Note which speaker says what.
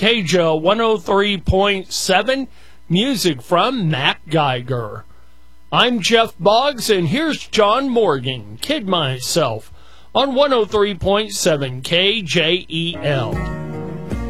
Speaker 1: KJO 103.7, music from Matt Geiger. I'm Jeff Boggs, and here's John Morgan, Kid Myself, on 103.7 KJEL.